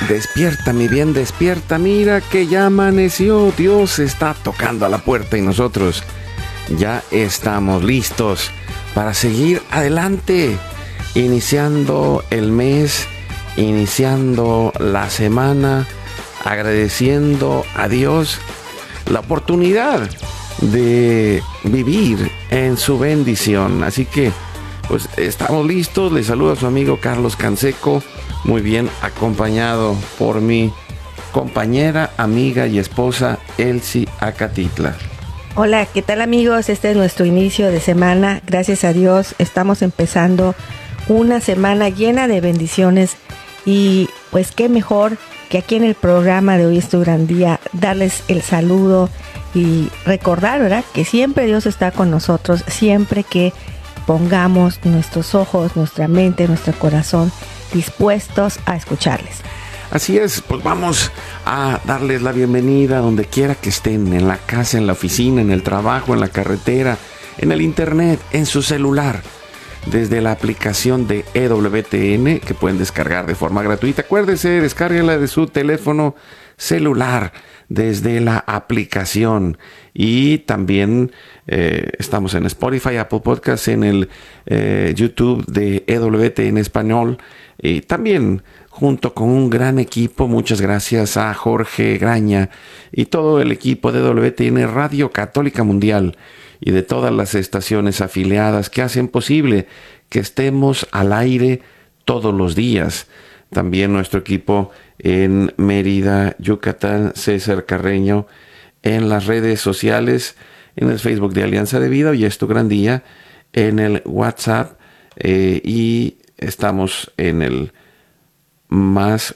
Despierta, mi bien, despierta, mira que ya amaneció. Dios está tocando a la puerta y nosotros ya estamos listos para seguir adelante, iniciando el mes, iniciando la semana, agradeciendo a Dios la oportunidad de vivir en su bendición. Así que, pues estamos listos. Les saluda su amigo Carlos Canseco, muy bien acompañado por mi compañera, amiga y esposa Elsie Acatitla. Hola, ¿qué tal amigos? Este es nuestro inicio de semana. Gracias a Dios estamos empezando una semana llena de bendiciones y pues qué mejor que aquí en el programa de Hoy es tu gran día darles el saludo y recordar, ¿verdad?, que siempre Dios está con nosotros, siempre que pongamos nuestros ojos, nuestra mente, nuestro corazón dispuestos a escucharles. Así es, pues vamos a darles la bienvenida donde quiera que estén, en la casa, en la oficina, en el trabajo, en la carretera, en el internet, en su celular, desde la aplicación de EWTN que pueden descargar de forma gratuita. Acuérdese, descárguenla de su teléfono celular desde la aplicación, y también estamos en Spotify, Apple Podcasts, en el YouTube de EWTN Español, y también junto con un gran equipo. Muchas gracias a Jorge Graña y todo el equipo de EWTN Radio Católica Mundial y de todas las estaciones afiliadas que hacen posible que estemos al aire todos los días. También nuestro equipo en Mérida, Yucatán, César Carreño, en las redes sociales, en el Facebook de Alianza de Vida, Hoy es tu gran día, en el WhatsApp, y estamos en el más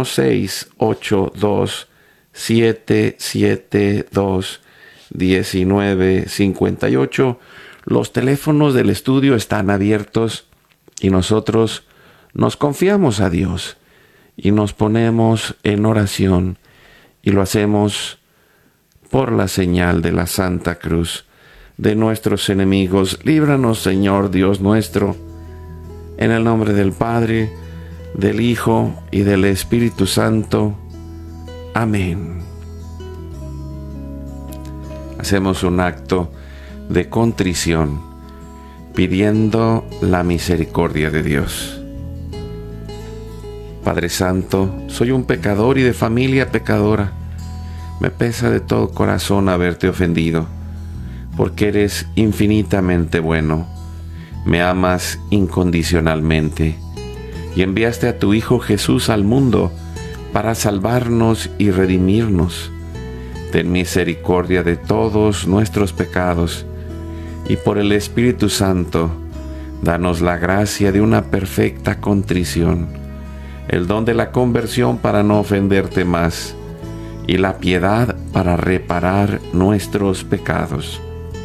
1-682-772-1958. Los teléfonos del estudio están abiertos y nosotros nos confiamos a Dios y nos ponemos en oración, y lo hacemos por la señal de la Santa Cruz de nuestros enemigos. Líbranos, Señor Dios nuestro, en el nombre del Padre, del Hijo y del Espíritu Santo. Amén. Hacemos un acto de contrición pidiendo la misericordia de Dios. Padre Santo, soy un pecador y de familia pecadora. Me pesa de todo corazón haberte ofendido, porque eres infinitamente bueno. Me amas incondicionalmente y enviaste a tu Hijo Jesús al mundo para salvarnos y redimirnos. Ten misericordia de todos nuestros pecados y por el Espíritu Santo, danos la gracia de una perfecta contrición, el don de la conversión para no ofenderte más y la piedad para reparar nuestros pecados.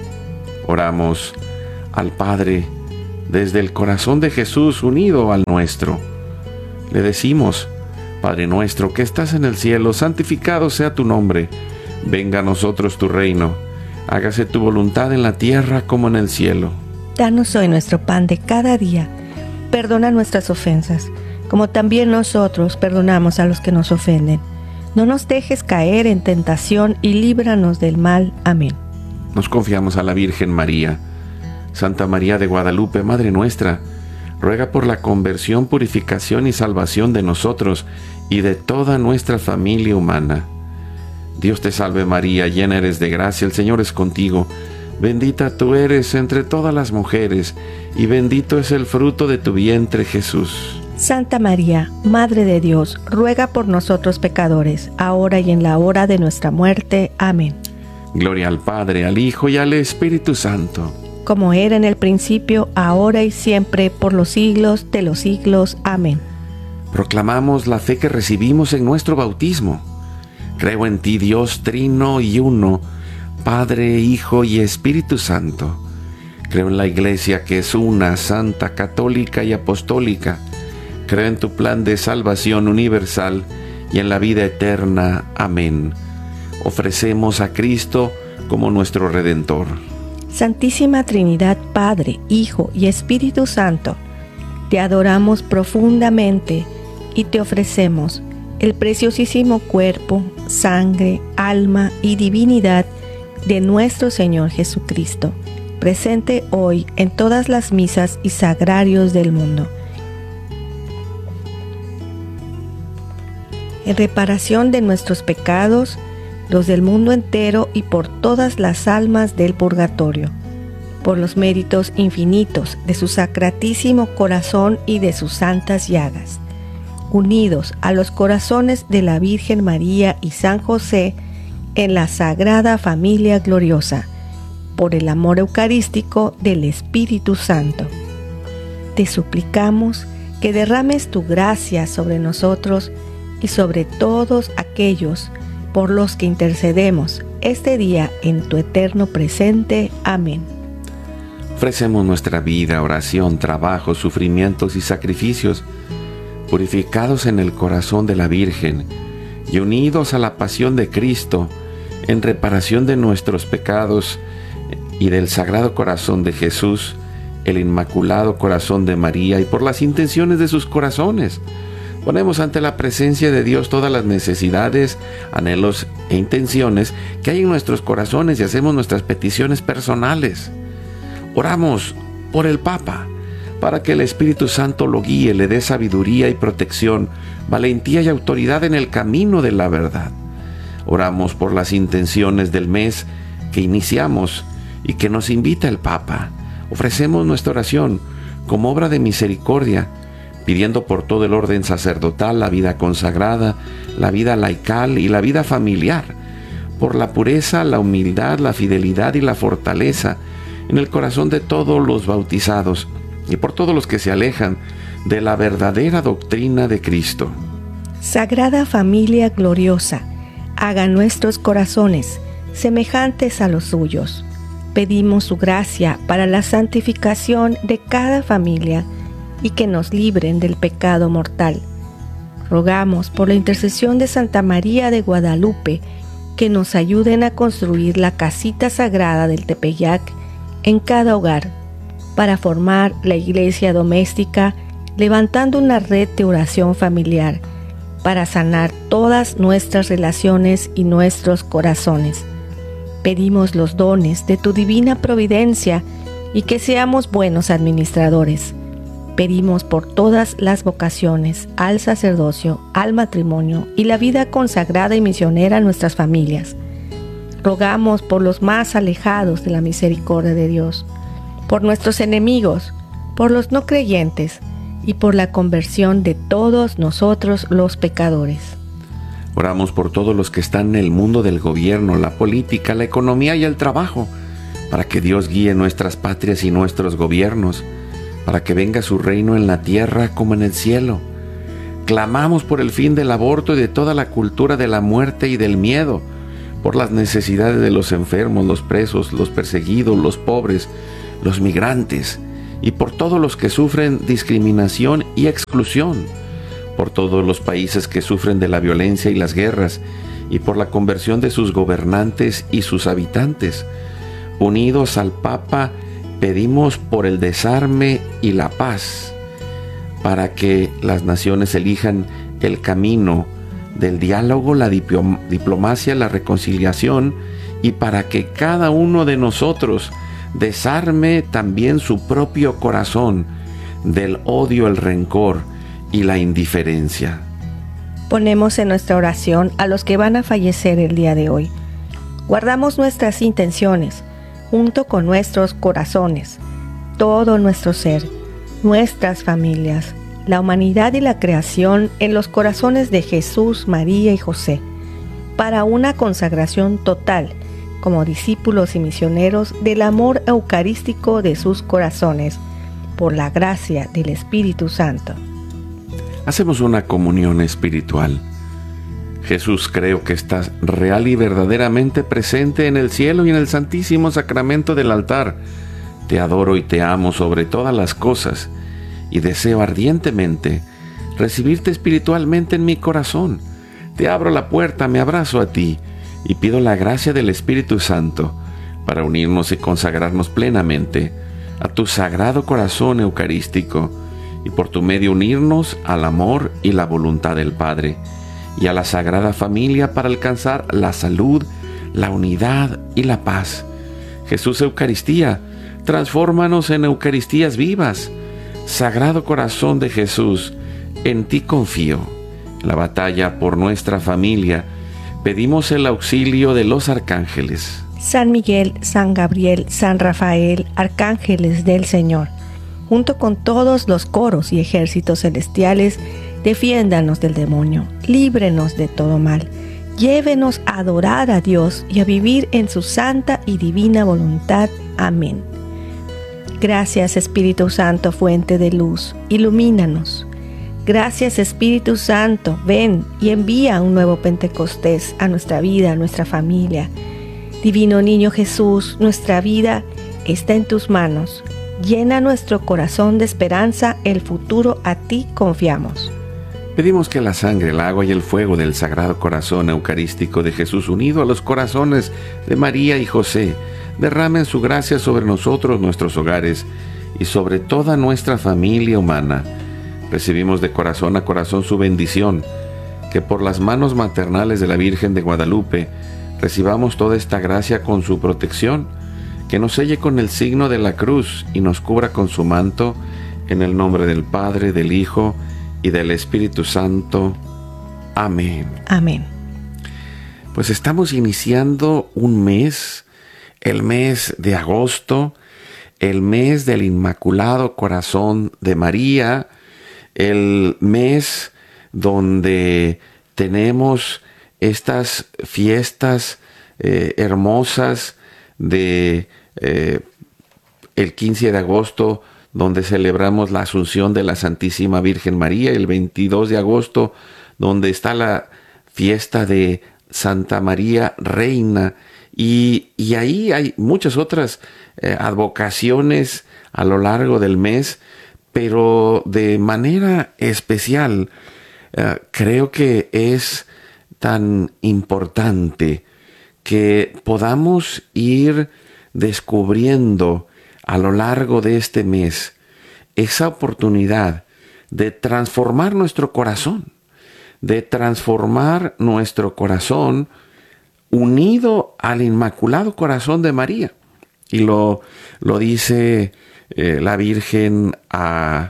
Oramos al Padre desde el corazón de Jesús unido al nuestro. Le decimos: Padre nuestro que estás en el cielo, santificado sea tu nombre. Venga a nosotros tu reino. Hágase tu voluntad en la tierra como en el cielo. Danos hoy nuestro pan de cada día. Perdona nuestras ofensas, como también nosotros perdonamos a los que nos ofenden. No nos dejes caer en tentación y líbranos del mal. Amén. Nos confiamos a la Virgen María. Santa María de Guadalupe, Madre nuestra, ruega por la conversión, purificación y salvación de nosotros y de toda nuestra familia humana. Dios te salve María, llena eres de gracia, el Señor es contigo. Bendita tú eres entre todas las mujeres, y bendito es el fruto de tu vientre, Jesús. Santa María, Madre de Dios, ruega por nosotros pecadores, ahora y en la hora de nuestra muerte. Amén. Gloria al Padre, al Hijo y al Espíritu Santo. Como era en el principio, ahora y siempre, por los siglos de los siglos. Amén. Proclamamos la fe que recibimos en nuestro bautismo. Creo en ti, Dios trino y uno, Padre, Hijo y Espíritu Santo. Creo en la Iglesia que es una, santa, católica y apostólica. Creo en tu plan de salvación universal y en la vida eterna. Amén. Ofrecemos a Cristo como nuestro Redentor. Santísima Trinidad, Padre, Hijo y Espíritu Santo, te adoramos profundamente y te ofrecemos el preciosísimo cuerpo, sangre, alma y divinidad de nuestro Señor Jesucristo, presente hoy en todas las misas y sagrarios del mundo. En reparación de nuestros pecados, los del mundo entero y por todas las almas del purgatorio, por los méritos infinitos de su sacratísimo corazón y de sus santas llagas, unidos a los corazones de la Virgen María y San José en la Sagrada Familia Gloriosa, por el amor eucarístico del Espíritu Santo. Te suplicamos que derrames tu gracia sobre nosotros y sobre todos aquellos por los que intercedemos este día en tu eterno presente. Amén. Ofrecemos nuestra vida, oración, trabajo, sufrimientos y sacrificios, purificados en el corazón de la Virgen y unidos a la pasión de Cristo, en reparación de nuestros pecados y del Sagrado Corazón de Jesús, el Inmaculado Corazón de María y por las intenciones de sus corazones. Ponemos ante la presencia de Dios todas las necesidades, anhelos e intenciones que hay en nuestros corazones y hacemos nuestras peticiones personales. Oramos por el Papa, para que el Espíritu Santo lo guíe, le dé sabiduría y protección, valentía y autoridad en el camino de la verdad. Oramos por las intenciones del mes que iniciamos y que nos invita el Papa. Ofrecemos nuestra oración como obra de misericordia, pidiendo por todo el orden sacerdotal, la vida consagrada, la vida laical y la vida familiar, por la pureza, la humildad, la fidelidad y la fortaleza en el corazón de todos los bautizados y por todos los que se alejan de la verdadera doctrina de Cristo. Sagrada Familia Gloriosa, haga nuestros corazones semejantes a los suyos. Pedimos su gracia para la santificación de cada familia y que nos libren del pecado mortal. Rogamos por la intercesión de Santa María de Guadalupe que nos ayuden a construir la casita sagrada del Tepeyac en cada hogar, para formar la iglesia doméstica, levantando una red de oración familiar, para sanar todas nuestras relaciones y nuestros corazones. Pedimos los dones de tu divina providencia y que seamos buenos administradores. Pedimos por todas las vocaciones, al sacerdocio, al matrimonio y la vida consagrada y misionera a nuestras familias. Rogamos por los más alejados de la misericordia de Dios, por nuestros enemigos, por los no creyentes y por la conversión de todos nosotros los pecadores. Oramos por todos los que están en el mundo del gobierno, la política, la economía y el trabajo, para que Dios guíe nuestras patrias y nuestros gobiernos, para que venga su reino en la tierra como en el cielo. Clamamos por el fin del aborto y de toda la cultura de la muerte y del miedo, por las necesidades de los enfermos, los presos, los perseguidos, los pobres, los migrantes, y por todos los que sufren discriminación y exclusión, por todos los países que sufren de la violencia y las guerras, y por la conversión de sus gobernantes y sus habitantes. Unidos al Papa, pedimos por el desarme y la paz, para que las naciones elijan el camino del diálogo, la diplomacia, la reconciliación, y para que cada uno de nosotros desarme también su propio corazón del odio, el rencor y la indiferencia. Ponemos en nuestra oración a los que van a fallecer el día de hoy. Guardamos nuestras intenciones junto con nuestros corazones, todo nuestro ser, nuestras familias, la humanidad y la creación en los corazones de Jesús, María y José, para una consagración total como discípulos y misioneros del amor eucarístico de sus corazones, por la gracia del Espíritu Santo. Hacemos una comunión espiritual. Jesús, creo que estás real y verdaderamente presente en el cielo y en el santísimo sacramento del altar. Te adoro y te amo sobre todas las cosas y deseo ardientemente recibirte espiritualmente en mi corazón. Te abro la puerta, me abrazo a ti y pido la gracia del Espíritu Santo para unirnos y consagrarnos plenamente a tu sagrado corazón eucarístico y por tu medio unirnos al amor y la voluntad del Padre, y a la Sagrada Familia para alcanzar la salud, la unidad y la paz. Jesús Eucaristía, transfórmanos en Eucaristías vivas. Sagrado Corazón de Jesús, en ti confío. En la batalla por nuestra familia, pedimos el auxilio de los arcángeles. San Miguel, San Gabriel, San Rafael, arcángeles del Señor, junto con todos los coros y ejércitos celestiales, defiéndanos del demonio, líbrenos de todo mal, llévenos a adorar a Dios y a vivir en su santa y divina voluntad. Amén. Gracias, Espíritu Santo, fuente de luz, ilumínanos. Gracias, Espíritu Santo, ven y envía un nuevo Pentecostés a nuestra vida, a nuestra familia. Divino Niño Jesús, nuestra vida está en tus manos. Llena nuestro corazón de esperanza, el futuro a ti confiamos. Pedimos que la sangre, el agua y el fuego del Sagrado Corazón Eucarístico de Jesús, unido a los corazones de María y José, derramen su gracia sobre nosotros, nuestros hogares y sobre toda nuestra familia humana. Recibimos de corazón a corazón su bendición, que por las manos maternales de la Virgen de Guadalupe recibamos toda esta gracia con su protección, que nos selle con el signo de la cruz y nos cubra con su manto, en el nombre del Padre, del Hijo y del Espíritu Santo. Amén. Amén. Pues estamos iniciando un mes, el mes de agosto, el mes del Inmaculado Corazón de María, el mes donde tenemos estas fiestas hermosas de el 15 de agosto, donde celebramos la Asunción de la Santísima Virgen María, el 22 de agosto, donde está la fiesta de Santa María Reina, y ahí hay muchas otras advocaciones a lo largo del mes, pero de manera especial creo que es tan importante que podamos ir descubriendo a lo largo de este mes esa oportunidad de transformar nuestro corazón, unido al Inmaculado Corazón de María. Y lo dice la Virgen a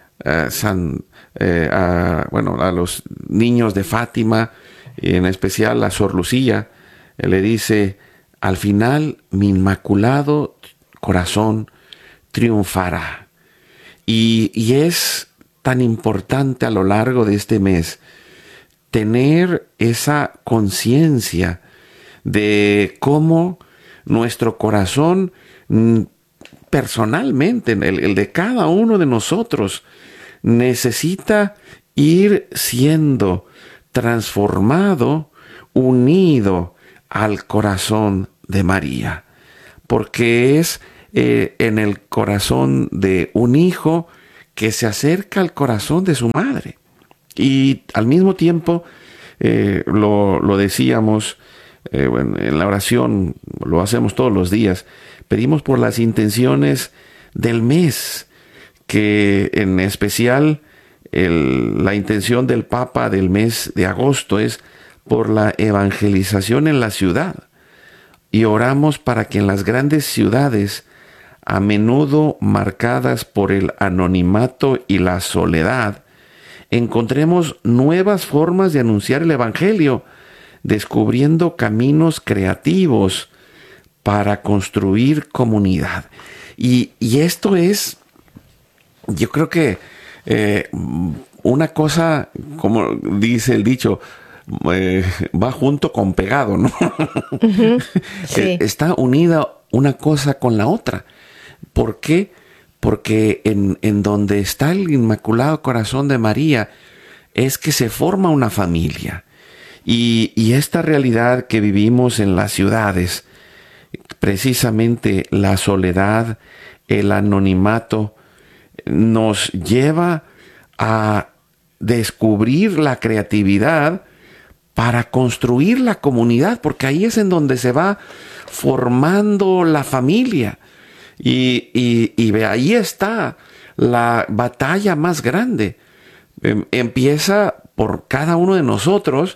los niños de Fátima, y en especial a Sor Lucía, le dice: al final mi Inmaculado Corazón triunfará. Y es tan importante a lo largo de este mes tener esa conciencia de cómo nuestro corazón, personalmente, el de cada uno de nosotros, necesita ir siendo transformado, unido al corazón de María, porque es en el corazón de un hijo que se acerca al corazón de su madre. Y al mismo tiempo, lo decíamos en la oración, lo hacemos todos los días, pedimos por las intenciones del mes, que en especial la intención del Papa del mes de agosto es por la evangelización en la ciudad. Y oramos para que en las grandes ciudades, a menudo marcadas por el anonimato y la soledad, encontremos nuevas formas de anunciar el Evangelio, descubriendo caminos creativos para construir comunidad. Y esto es, yo creo que una cosa, como dice el dicho, va junto con pegado, ¿no? Uh-huh. Sí. Está unida una cosa con la otra. ¿Por qué? Porque en donde está el Inmaculado Corazón de María es que se forma una familia. Y esta realidad que vivimos en las ciudades, precisamente la soledad, el anonimato, nos lleva a descubrir la creatividad para construir la comunidad, porque ahí es en donde se va formando la familia. Y ahí está la batalla más grande. Empieza por cada uno de nosotros,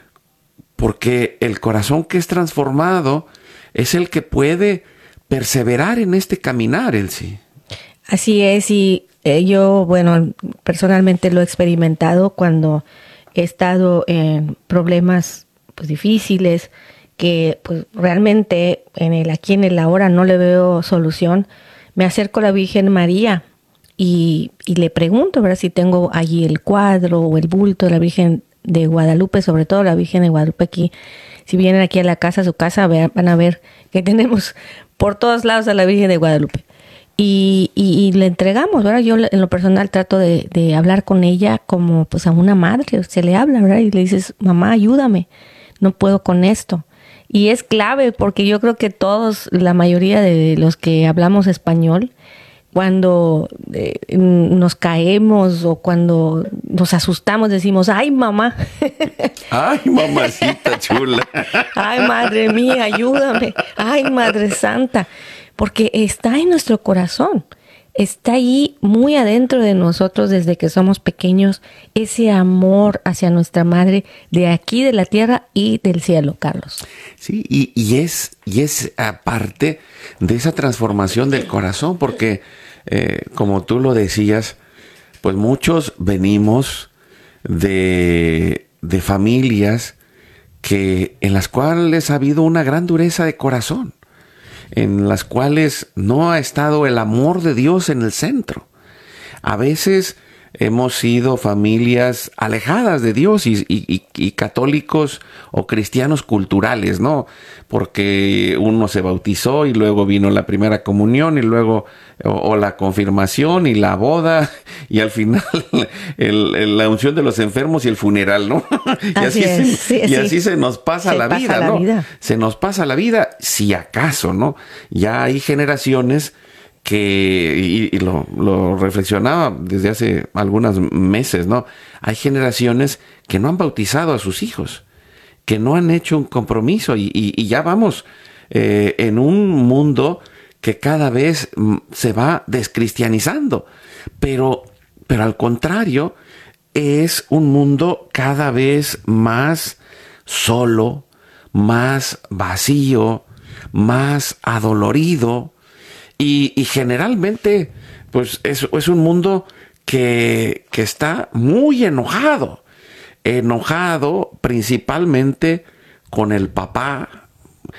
porque el corazón que es transformado es el que puede perseverar en este caminar, Elsie. Así es, y yo, bueno, personalmente lo he experimentado cuando he estado en problemas pues difíciles, que pues realmente en el aquí en el ahora no le veo solución. Me acerco a la Virgen María y le pregunto, ¿verdad?, si tengo allí el cuadro o el bulto de la Virgen de Guadalupe, sobre todo la Virgen de Guadalupe aquí. Si vienen aquí a la casa, a su casa, van a ver que tenemos por todos lados a la Virgen de Guadalupe. Y le entregamos, ¿verdad? Yo en lo personal trato de hablar con ella como pues a una madre. Se le habla, ¿verdad? Y le dices, mamá, ayúdame, no puedo con esto. Y es clave porque yo creo que todos, la mayoría de los que hablamos español, cuando nos caemos o cuando nos asustamos, decimos, ¡ay, mamá! ¡Ay, mamacita chula! ¡Ay, madre mía, ayúdame! ¡Ay, Madre Santa! Porque está en nuestro corazón, está ahí muy adentro de nosotros desde que somos pequeños, ese amor hacia nuestra madre de aquí, de la tierra y del cielo, Carlos. Sí, y es aparte de esa transformación del corazón, porque como tú lo decías, pues muchos venimos de familias en las cuales ha habido una gran dureza de corazón, en las cuales no ha estado el amor de Dios en el centro. A veces hemos sido familias alejadas de Dios y católicos o cristianos culturales, ¿no? Porque uno se bautizó y luego vino la primera comunión y luego o la confirmación y la boda y al final la unción de los enfermos y el funeral, ¿no? Y así se nos pasa la vida, ¿no? Se nos pasa la vida, si acaso, ¿no? Ya hay generaciones que, y lo reflexionaba desde hace algunos meses, ¿no? Hay generaciones que no han bautizado a sus hijos, que no han hecho un compromiso y ya vamos en un mundo que cada vez se va descristianizando, pero al contrario, es un mundo cada vez más solo, más vacío, más adolorido. Y generalmente, pues es un mundo que está muy enojado principalmente con el papá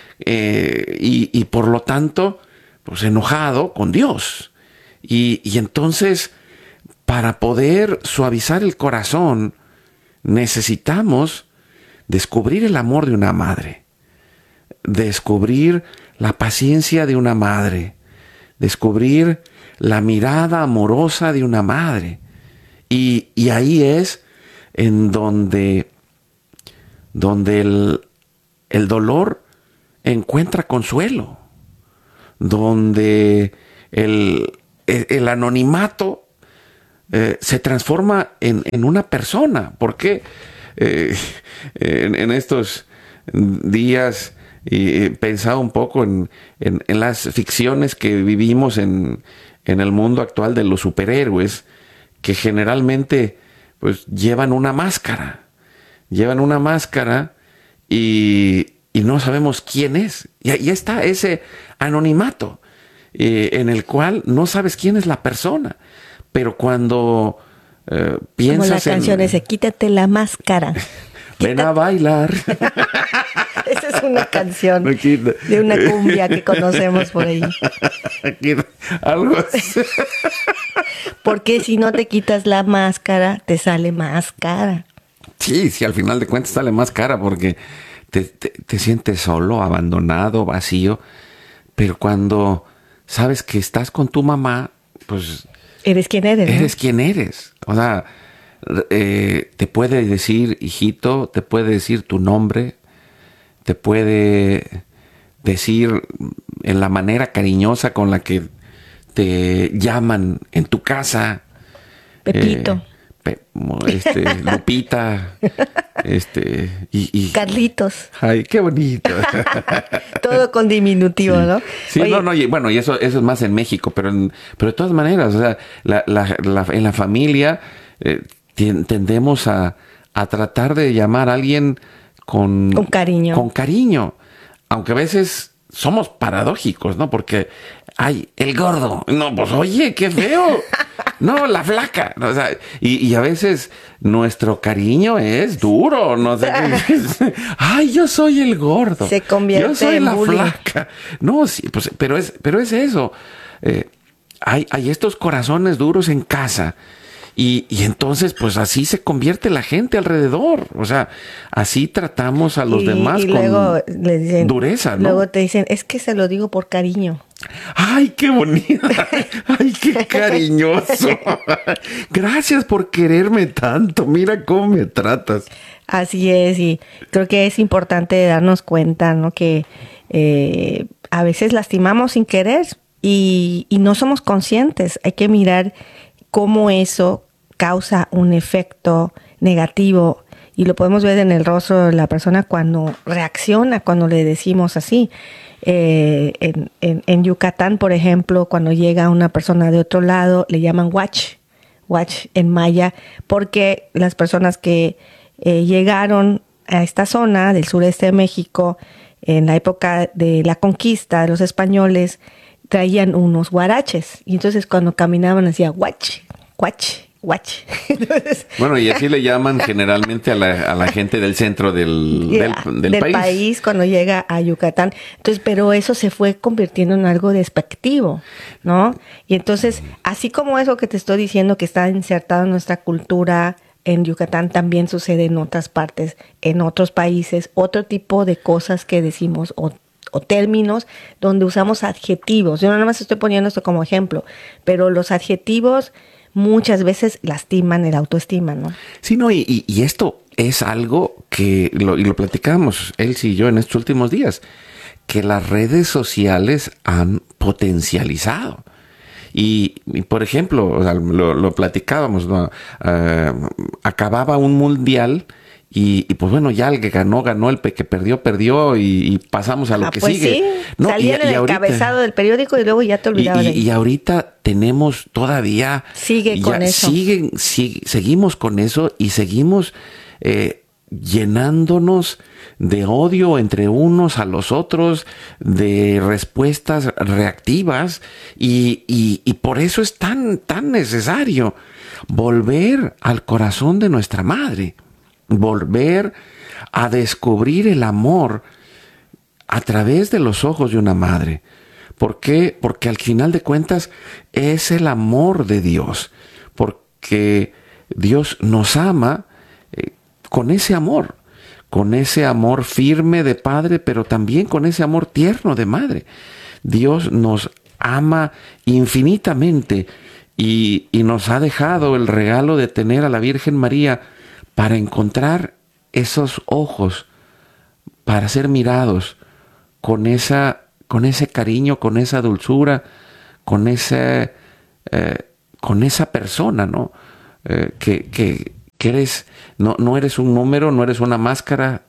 y por lo tanto, pues enojado con Dios. Y entonces, para poder suavizar el corazón, necesitamos descubrir el amor de una madre, descubrir la paciencia de una madre, descubrir la mirada amorosa de una madre. Y ahí es en donde el dolor encuentra consuelo, donde el anonimato se transforma en una persona. Porque en estos días pensaba un poco en las ficciones que vivimos en el mundo actual de los superhéroes, que generalmente pues llevan una máscara y no sabemos quién es. Y ahí está ese anonimato en el cual no sabes quién es la persona. Pero cuando piensas como la canción ese, quítate la máscara. Ven a bailar. Esa es una canción de una cumbia que conocemos por ahí. Algo así. Porque si no te quitas la máscara, te sale más cara. Sí, al final de cuentas sale más cara porque te sientes solo, abandonado, vacío. Pero cuando sabes que estás con tu mamá, pues eres quien eres. Eres quien eres. O sea, te puede decir hijito, te puede decir tu nombre, te puede decir en la manera cariñosa con la que te llaman en tu casa. Pepito. Lupita. Y Carlitos. Ay, qué bonito. Todo con diminutivo, sí. ¿No? Sí, oye, no, y bueno, y eso es más en México, pero de todas maneras, o sea, en la familia tendemos a a tratar de llamar a alguien con cariño. Con cariño. Aunque a veces somos paradójicos, ¿no? Porque, ay, el gordo. No, pues oye, qué feo. No, la flaca. O sea, y a veces nuestro cariño es duro. No sé. Ay, yo soy el gordo. Se convierte yo soy en la bullying. flaca. No, sí, pues, pero es eso. Hay estos corazones duros en casa. Y entonces, pues así se convierte la gente alrededor. O sea, así tratamos a los demás y con luego le dicen, dureza, ¿no? Luego te dicen, es que se lo digo por cariño. ¡Ay, qué bonita! ¡Ay, qué cariñoso! Gracias por quererme tanto. Mira cómo me tratas. Así es, y creo que es importante darnos cuenta, ¿no? Que a veces lastimamos sin querer y no somos conscientes. Hay que mirar cómo eso causa un efecto negativo y lo podemos ver en el rostro de la persona cuando reacciona, cuando le decimos así. En Yucatán, por ejemplo, cuando llega una persona de otro lado, le llaman huach en maya, porque las personas que llegaron a esta zona del sureste de México en la época de la conquista de los españoles traían unos huaraches y entonces cuando caminaban decía huach. Entonces, bueno, y así le llaman generalmente a la gente del centro del país cuando llega a Yucatán. Entonces, pero eso se fue convirtiendo en algo despectivo, ¿no? Y entonces, así como eso que te estoy diciendo que está insertado en nuestra cultura en Yucatán, también sucede en otras partes, en otros países, otro tipo de cosas que decimos o términos donde usamos adjetivos. Yo nada más estoy poniendo esto como ejemplo, pero los adjetivos muchas veces lastiman el autoestima, ¿no? Sí, no, y esto es algo que lo platicamos, Elsie y yo, en estos últimos días, que las redes sociales han potencializado. Y por ejemplo, o sea, lo platicábamos, ¿no? Acababa un mundial y pues bueno, ya el que ganó, el que perdió y pasamos a lo que pues sigue. Sí. No, salían en el encabezado del periódico y luego ya te olvidabas. Y ahorita tenemos todavía... Seguimos con eso y seguimos llenándonos de odio entre unos a los otros, de respuestas reactivas y por eso es tan necesario volver al corazón de nuestra madre, volver a descubrir el amor a través de los ojos de una madre. ¿Por qué? Porque al final de cuentas es el amor de Dios, porque Dios nos ama con ese amor firme de padre, pero también con ese amor tierno de madre. Dios nos ama infinitamente y nos ha dejado el regalo de tener a la Virgen María para encontrar esos ojos, para ser mirados con ese cariño, con esa dulzura, con esa persona, ¿no? Que eres, no eres un número, no eres una máscara,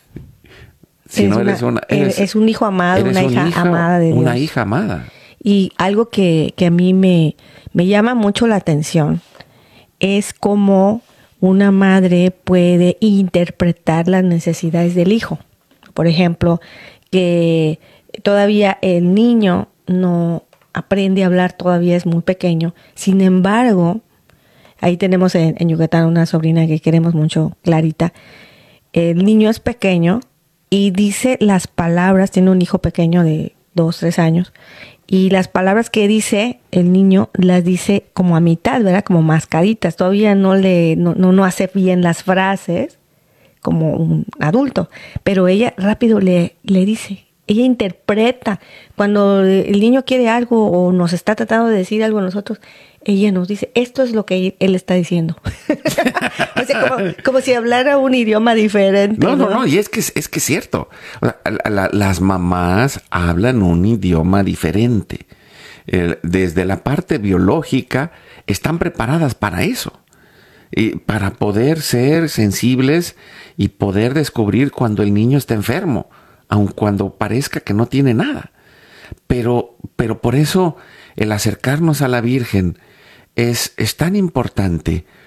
sino eres un hijo amado, una hija amada de Dios. Una hija amada. Y algo que a mí me llama mucho la atención es cómo una madre puede interpretar las necesidades del hijo. Por ejemplo, que todavía el niño no aprende a hablar, todavía es muy pequeño. Sin embargo, ahí tenemos en Yucatán una sobrina que queremos mucho, Clarita. El niño es pequeño y dice las palabras, tiene un hijo pequeño de 2, 3 años, y las palabras que dice el niño las dice como a mitad, ¿verdad? Como mascaditas, todavía no hace bien las frases como un adulto, pero ella rápido le dice, ella interpreta. Cuando el niño quiere algo o nos está tratando de decir algo a nosotros, ella nos dice, esto es lo que él está diciendo. O sea, como si hablara un idioma diferente. No, y es que es cierto. O sea, las mamás hablan un idioma diferente. Desde la parte biológica están preparadas para eso. Y para poder ser sensibles y poder descubrir cuando el niño está enfermo, aun cuando parezca que no tiene nada. Pero por eso el acercarnos a la Virgen es tan importante,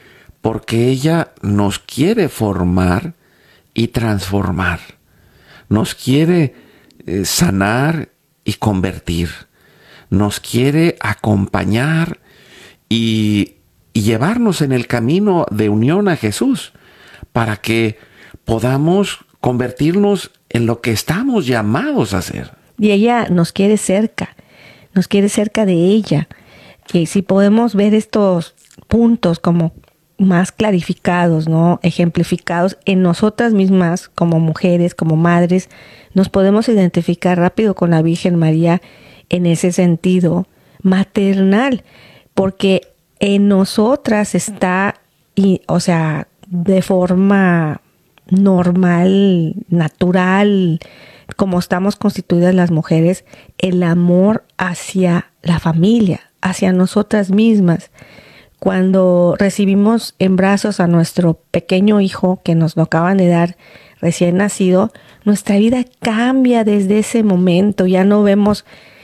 porque ella nos quiere formar y transformar. Nos quiere sanar y convertir. Nos quiere acompañar y llevarnos en el camino de unión a Jesús para que podamos convertirnos en lo que estamos llamados a ser. Y ella nos quiere cerca de ella. Y si podemos ver estos puntos como más clarificados, ¿no? Ejemplificados en nosotras mismas como mujeres, como madres, nos podemos identificar rápido con la Virgen María en ese sentido maternal, porque en nosotras está, de forma normal, natural, como estamos constituidas las mujeres, el amor hacia la familia, hacia nosotras mismas. Cuando recibimos en brazos a nuestro pequeño hijo que nos lo acaban de dar recién nacido, nuestra vida cambia desde ese momento. Ya no vemos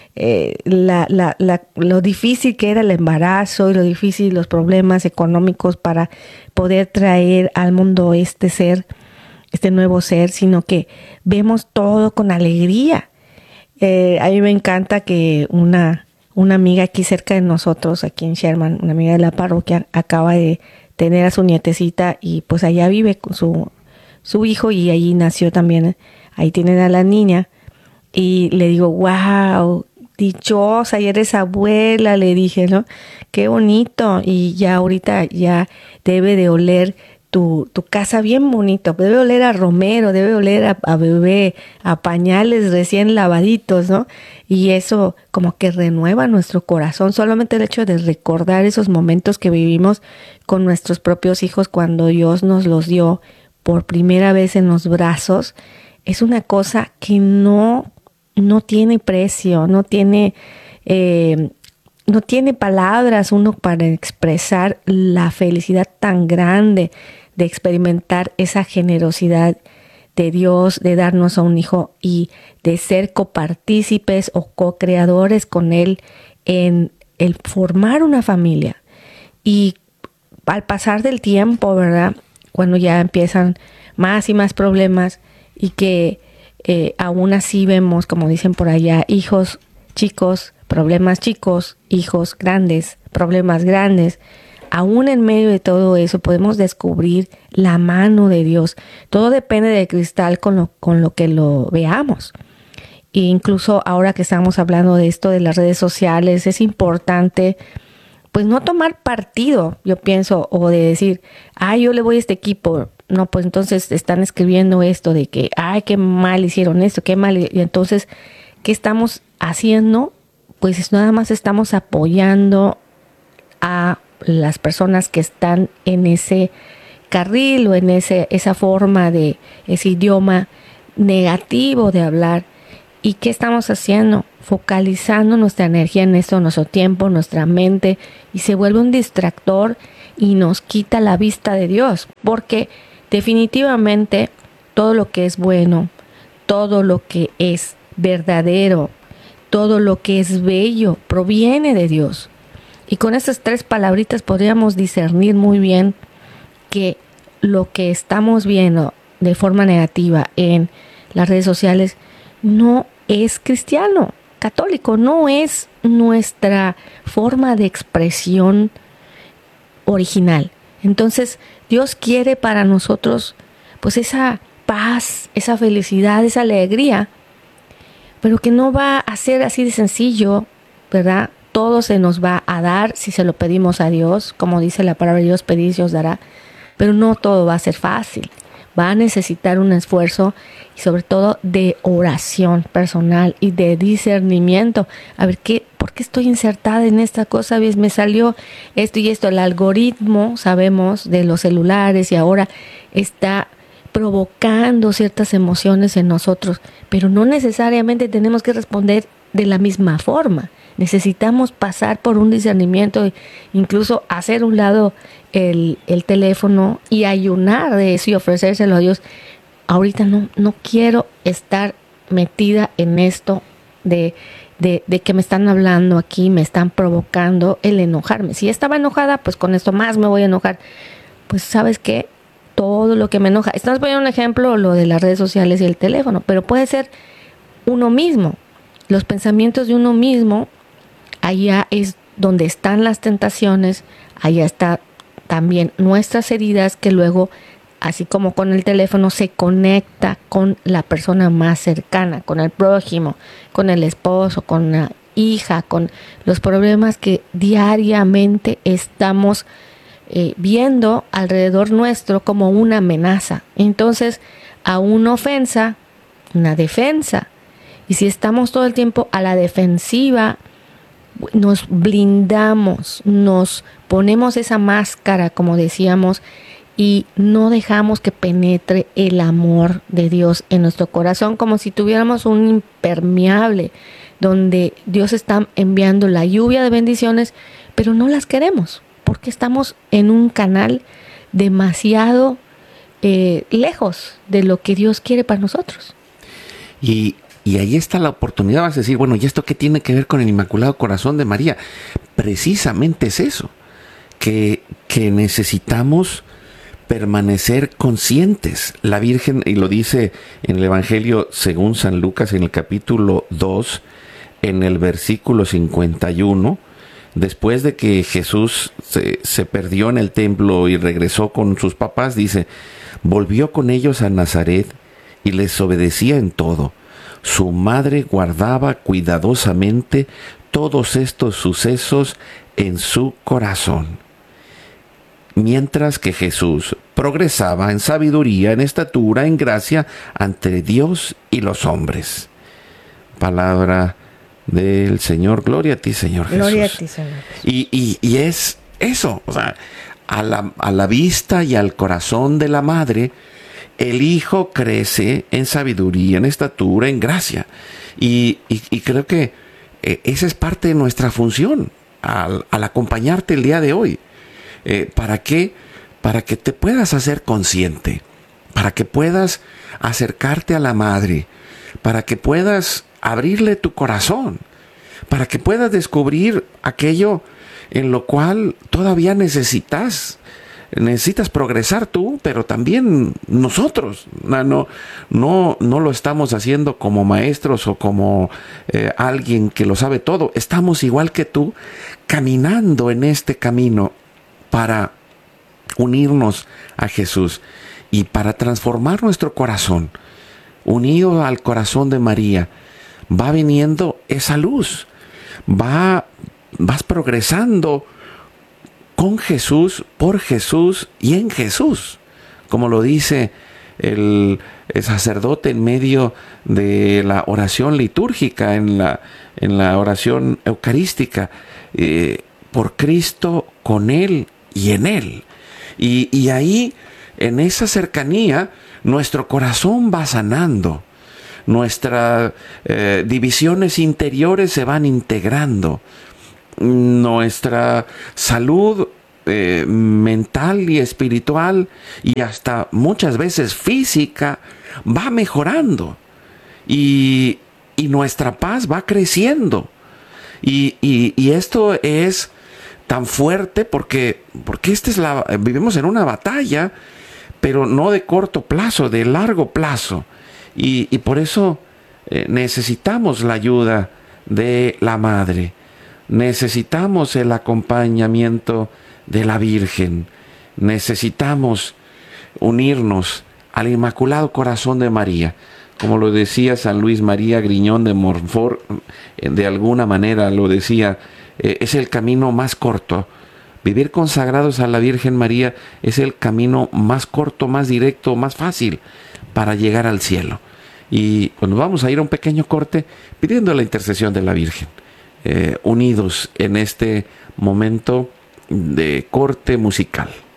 lo difícil que era el embarazo y lo difícil, los problemas económicos para poder traer al mundo este nuevo ser, sino que vemos todo con alegría. A mí me encanta que una amiga aquí cerca de nosotros, aquí en Sherman, una amiga de la parroquia, acaba de tener a su nietecita y pues allá vive con su hijo y allí nació también, ahí tienen a la niña y le digo, wow, dichosa, ya eres abuela, le dije, ¿no? Qué bonito, y ya ahorita ya debe de oler tu casa bien bonito, debe oler a romero, debe oler a bebé, a pañales recién lavaditos, ¿no? Y eso como que renueva nuestro corazón, solamente el hecho de recordar esos momentos que vivimos con nuestros propios hijos cuando Dios nos los dio por primera vez en los brazos, es una cosa que no tiene precio, no tiene palabras uno para expresar la felicidad tan grande de experimentar esa generosidad de Dios, de darnos a un hijo y de ser copartícipes o co-creadores con Él en el formar una familia. Y al pasar del tiempo, ¿verdad? Cuando ya empiezan más y más problemas y que aún así vemos, como dicen por allá, hijos chicos, problemas chicos, hijos grandes, problemas grandes. Aún en medio de todo eso podemos descubrir la mano de Dios. Todo depende de cristal con lo que lo veamos. E incluso ahora que estamos hablando de esto de las redes sociales, es importante pues no tomar partido, yo pienso, o de decir, yo le voy a este equipo. No, pues entonces están escribiendo esto de que, qué mal hicieron esto, qué mal. Y entonces, ¿qué estamos haciendo? Pues nada más estamos apoyando a las personas que están en ese carril o en esa forma de ese idioma negativo de hablar. ¿Y qué estamos haciendo? Focalizando nuestra energía en esto, nuestro tiempo, nuestra mente, y se vuelve un distractor y nos quita la vista de Dios, porque definitivamente todo lo que es bueno, todo lo que es verdadero, todo lo que es bello proviene de Dios. Y con estas 3 palabritas podríamos discernir muy bien que lo que estamos viendo de forma negativa en las redes sociales no es cristiano, católico, no es nuestra forma de expresión original. Entonces, Dios quiere para nosotros pues esa paz, esa felicidad, esa alegría, pero que no va a ser así de sencillo, ¿verdad? Todo se nos va a dar si se lo pedimos a Dios, como dice la palabra de Dios, pedid y os dará, pero no todo va a ser fácil. Va a necesitar un esfuerzo y sobre todo de oración personal y de discernimiento. A ver, ¿por qué estoy insertada en esta cosa? ¿Ves? Me salió esto y esto. El algoritmo, sabemos, de los celulares y ahora está provocando ciertas emociones en nosotros, pero no necesariamente tenemos que responder de la misma forma. Necesitamos pasar por un discernimiento, incluso hacer a un lado el teléfono y ayunar de eso y ofrecérselo a Dios. Ahorita no quiero estar metida en esto de que me están hablando aquí, me están provocando el enojarme. Si estaba enojada, pues con esto más me voy a enojar. pues ¿sabes qué? Todo lo que me enoja. Estamos poniendo un ejemplo, lo de las redes sociales y el teléfono, pero puede ser uno mismo. Los pensamientos de uno mismo, allá es donde están las tentaciones, allá está también nuestras heridas que luego, así como con el teléfono, se conecta con la persona más cercana, con el prójimo, con el esposo, con la hija, con los problemas que diariamente estamos viendo alrededor nuestro como una amenaza. Entonces, a una ofensa, una defensa. Y si estamos todo el tiempo a la defensiva, nos blindamos, nos ponemos esa máscara, como decíamos, y no dejamos que penetre el amor de Dios en nuestro corazón, como si tuviéramos un impermeable donde Dios está enviando la lluvia de bendiciones, pero no las queremos, porque estamos en un canal demasiado lejos de lo que Dios quiere para nosotros. Y ahí está la oportunidad. Vas a decir, bueno, ¿y esto qué tiene que ver con el Inmaculado Corazón de María? Precisamente es eso, que necesitamos permanecer conscientes. La Virgen, y lo dice en el Evangelio según San Lucas, en el capítulo 2, en el versículo 51, después de que Jesús se perdió en el templo y regresó con sus papás, dice, volvió con ellos a Nazaret y les obedecía en todo. Su madre guardaba cuidadosamente todos estos sucesos en su corazón. Mientras que Jesús progresaba en sabiduría, en estatura, en gracia ante Dios y los hombres. Palabra del Señor. Gloria a ti, Señor Jesús. Gloria a ti, Señor. Y es eso, o sea, a la vista y al corazón de la madre, el Hijo crece en sabiduría, en estatura, en gracia. Y creo que esa es parte de nuestra función al acompañarte el día de hoy. ¿Para qué? Para que te puedas hacer consciente, para que puedas acercarte a la madre, para que puedas abrirle tu corazón, para que puedas descubrir aquello en lo cual todavía necesitas progresar tú, pero también nosotros. No lo estamos haciendo como maestros o como alguien que lo sabe todo. Estamos igual que tú, caminando en este camino para unirnos a Jesús y para transformar nuestro corazón. Unido al corazón de María, va viniendo esa luz. Vas progresando con Jesús, por Jesús y en Jesús, como lo dice el sacerdote en medio de la oración litúrgica, en la oración eucarística, por Cristo, con Él y en Él. Y ahí, en esa cercanía, nuestro corazón va sanando, nuestras divisiones interiores se van integrando, nuestra salud mental y espiritual y hasta muchas veces física va mejorando y nuestra paz va creciendo y esto es tan fuerte porque vivimos en una batalla, pero no de corto plazo, de largo plazo, y por eso necesitamos la ayuda de la Madre. Necesitamos el acompañamiento de la Virgen. Necesitamos unirnos al Inmaculado Corazón de María. Como lo decía San Luis María Griñón de Montfort, de alguna manera lo decía, es el camino más corto. Vivir consagrados a la Virgen María es el camino más corto, más directo, más fácil para llegar al cielo. Y bueno, vamos a ir a un pequeño corte pidiendo la intercesión de la Virgen. Unidos en este momento de corte musical.